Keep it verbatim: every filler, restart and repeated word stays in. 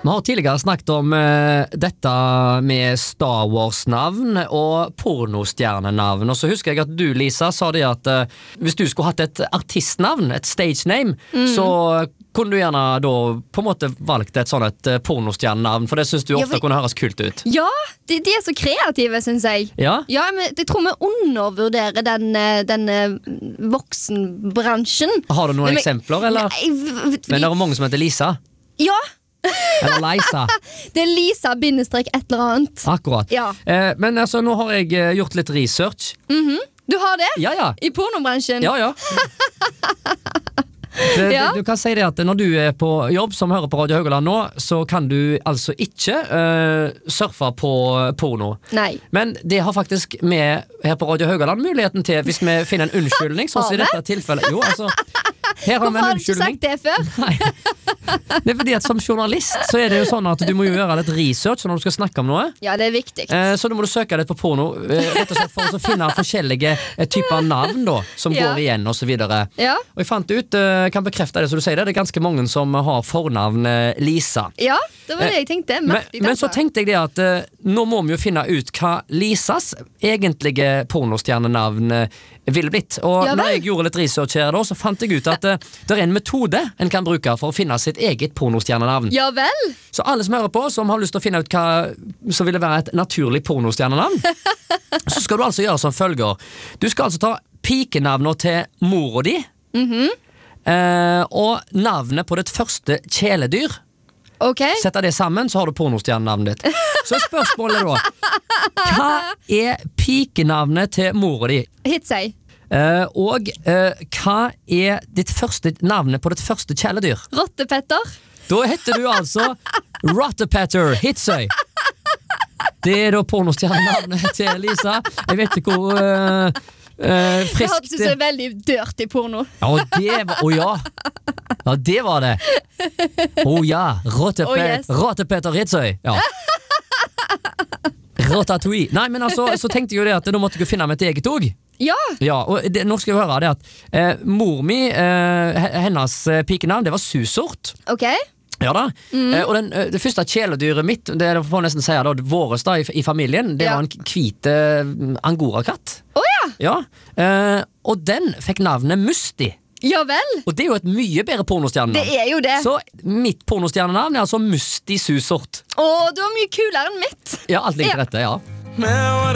Vi har tidligere snakket om uh, dette med Star Wars-navn og pornostjernenavn. Og så husker jeg at du, Lisa, sa det at uh, hvis du skulle hatt et artistnavn, et stage name, mm. så kunne du gjerne da på en måte valgt et sånn et uh, pornostjernenavn, for det synes du ofte ja, for... kunne høres kult ut. Ja, de, de er så kreative, synes jeg. Ja? Ja, men jeg tror vi undervurderer den, den uh, voksenbransjen. Har du noen men, eksempler, eller? Nei, v- v- men det er mange som heter Lisa. Ja. Eller Leisa. Det er Lisa bindestrek et eller annet. Akkurat. Ja. Eh, men altså, nå har jeg eh, gjort litt research. Mhm. Du har det? Ja, ja. I pornobransjen? Ja, ja. Det, Ja. du, du kan si det at når du er på jobb som hører på Radio Haugaland nå, så kan du altså ikke uh, surfe på porno. Nei. Men det har faktisk vi her på Radio Haugaland muligheten til, hvis vi finner en unnskyldning, sånn som i dette tilfellet. Jo, altså, her har vi en Hvorfor har du ikke unnskyldning. sagt det før? Nei. Det er fordi at som journalist så er det jo sånn at du må jo gjøre litt research når du skal snakke om noe. Ja, det er viktig. Eh, så da må du søke litt på porno, eh, rett og slett for å finne forskjellige eh, typer navn da, som Ja. går igjen og så videre. Ja. Og jeg fant ut, eh, kan bekrefte det så du sier det, det er ganske mange som har fornavn eh, Lisa. Ja, det var det jeg tenkte. Men, Mørkt, men så tenkte jeg det at eh, nå må vi jo finne ut hva Lisas egentlige pornostjernenavn eh, ville blitt. Og Ja vel. når jeg gjorde litt research her da, så fant jeg ut at eh, det er en metode en kan bruke for å finne sitt eget pornostjernenavn. Ja vel? Så alle som hører på, som har lyst til å finne ut hva som ville være et naturlig pornostjernenavn, så skal du altså gjøre som følger. Du skal altså ta pikenavnet til mora di, Mhm. eh, og navnet på ditt første kjæledyr. Ok. Sette det sammen, så har du pornostjernenavnet ditt. Så spørsmålet da, hva er pikenavnet til mora di? Hit seg. Eh, og eh, hva er ditt første navnet på ditt første kjæledyr? Rottepetter. Da heter du altså Rottepetter Hitsøy. Det er da pornostjernenavnet til Lisa. Jeg vet ikke hvor uh, uh, Det friskt hørtes ut som veldig dirty porno. Ja, det var, å ja. Ja, det var det. Å ja, Rottepe, Oh, yes. Rottepetter Hitsøy. Ja. Rotatouille. Nei, men altså, så tenkte jeg jo det at da måtte jeg jo finne meg et eget ord. Ja. Ja, og det, nå skal jeg høre det at eh, mor mi, eh, hennes eh, pikenavn, det var Susort. Ok. Ja da, mm. eh, og den, eh, det første kjæledyret mitt, det får nesten si da, våres da i, i familien, det Ja. var en hvite uh, angorakatt. Åja. Ja, eh, og den fikk navnet Musti. Ja vel. Og det er jo et mye bedre pornostjernenavn. Det er jo det. Så mitt pornostjernenavn er altså Musti Susort. Å, du var mye kulere enn mitt. Ja, alt ligger til Ja. rette, ja.